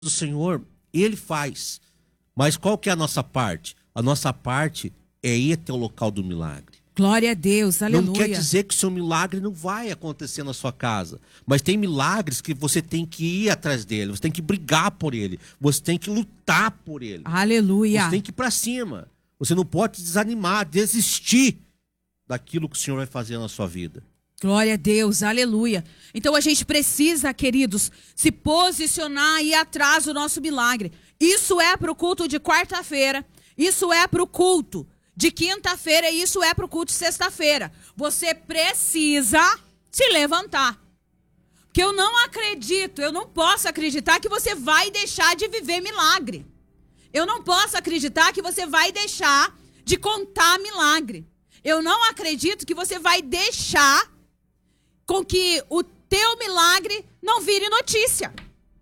do Senhor, Ele faz. Mas qual que é a nossa parte? A nossa parte é ir até o local do milagre. Glória a Deus, aleluia. Não quer dizer que o seu milagre não vai acontecer na sua casa. Mas tem milagres que você tem que ir atrás dele. Você tem que brigar por ele. Você tem que lutar por ele. Aleluia. Você tem que ir para cima. Você não pode desanimar, desistir daquilo que o Senhor vai fazer na sua vida. Glória a Deus, aleluia. Então a gente precisa, queridos, se posicionar e ir atrás do nosso milagre. Isso é para o culto de quarta-feira, isso é para o culto de quinta-feira e isso é para o culto de sexta-feira. Você precisa se levantar. Porque eu não acredito, eu não posso acreditar que você vai deixar de viver milagre. Eu não posso acreditar que você vai deixar de contar milagre. Eu não acredito que você vai deixar com que o teu milagre não vire notícia.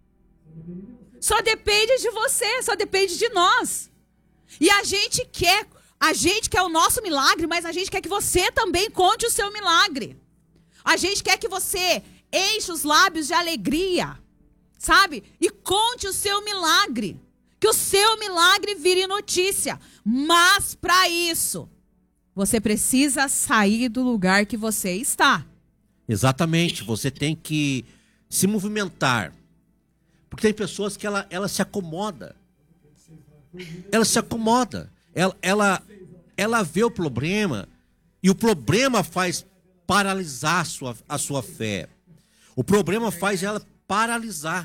Só depende de você, só depende de nós. E a gente quer o nosso milagre, mas a gente quer que você também conte o seu milagre. A gente quer que você enche os lábios de alegria, sabe? E conte o seu milagre. Que o seu milagre vire notícia. Mas para isso, você precisa sair do lugar que você está. Exatamente, você tem que se movimentar. Porque tem pessoas que ela se acomoda. Ela se acomoda. Ela vê o problema e o problema faz paralisar a sua fé. O problema faz ela paralisar.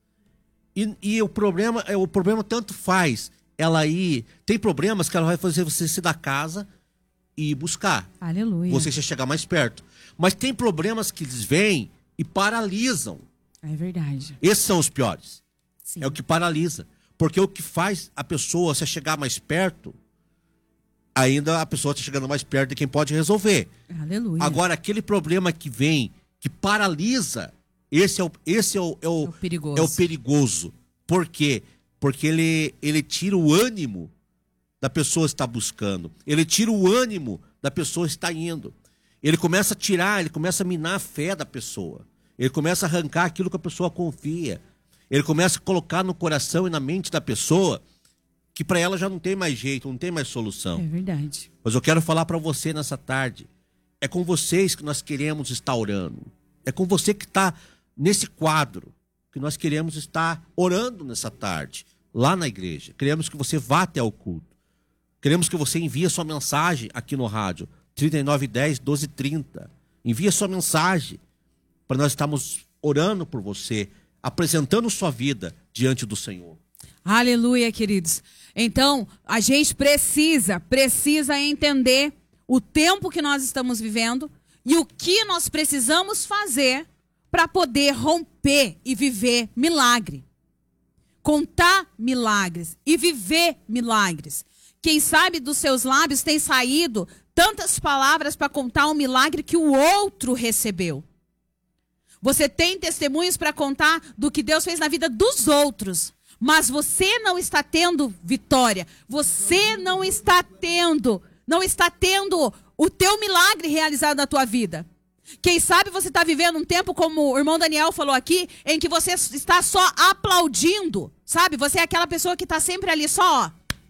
E o problema tanto faz ela ir... Tem problemas que ela vai fazer você sair da casa e ir buscar. Aleluia. Você já chegar mais perto. Mas tem problemas que eles vêm e paralisam. É verdade. Esses são os piores. Sim. É o que paralisa. Porque o que faz a pessoa se chegar mais perto, ainda a pessoa está chegando mais perto de quem pode resolver. Aleluia. Agora, aquele problema que vem, que paralisa, esse é o perigoso. É o perigoso. Por quê? Porque ele tira o ânimo da pessoa estar buscando. Ele tira o ânimo da pessoa estar indo. Ele começa a tirar, ele começa a minar a fé da pessoa. Ele começa a arrancar aquilo que a pessoa confia. Ele começa a colocar no coração e na mente da pessoa que para ela já não tem mais jeito, não tem mais solução. É verdade. Mas eu quero falar para você nessa tarde. É com vocês que nós queremos estar orando. É com você que está nesse quadro que nós queremos estar orando nessa tarde, lá na igreja. Queremos que você vá até o culto. Queremos que você envie a sua mensagem aqui no rádio. 3910-1230. Envie a sua mensagem para nós estarmos orando por você, apresentando sua vida diante do Senhor. Aleluia, queridos. Então, a gente precisa entender o tempo que nós estamos vivendo e o que nós precisamos fazer para poder romper e viver milagre. Contar milagres e viver milagres. Quem sabe dos seus lábios tem saído tantas palavras para contar um milagre que o outro recebeu. Você tem testemunhos para contar do que Deus fez na vida dos outros, mas você não está tendo vitória. Você não está tendo o teu milagre realizado na tua vida. Quem sabe você está vivendo um tempo, como o irmão Daniel falou aqui, em que você está só aplaudindo, sabe? Você é aquela pessoa que está sempre ali só,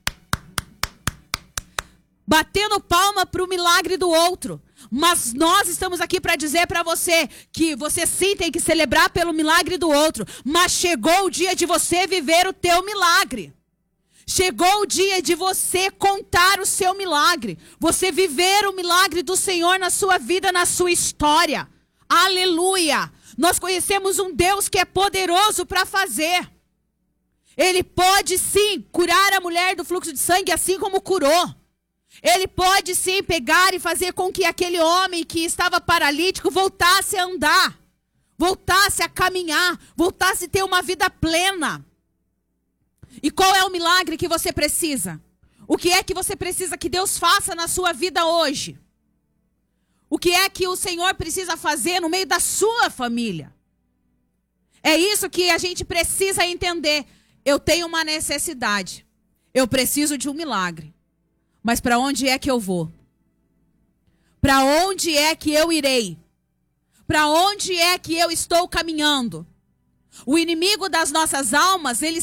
batendo palma para o milagre do outro. Mas nós estamos aqui para dizer para você que você sim tem que celebrar pelo milagre do outro. Mas chegou o dia de você viver o teu milagre. Chegou o dia de você contar o seu milagre. Você viver o milagre do Senhor na sua vida, na sua história. Aleluia! Nós conhecemos um Deus que é poderoso para fazer. Ele pode sim curar a mulher do fluxo de sangue assim como curou. Ele pode sim pegar e fazer com que aquele homem que estava paralítico voltasse a andar, voltasse a caminhar, voltasse a ter uma vida plena. E qual é o milagre que você precisa? O que é que você precisa que Deus faça na sua vida hoje? O que é que o Senhor precisa fazer no meio da sua família? É isso que a gente precisa entender. Eu tenho uma necessidade. Eu preciso de um milagre. Mas para onde é que eu vou? Para onde é que eu irei? Para onde é que eu estou caminhando? O inimigo das nossas almas, ele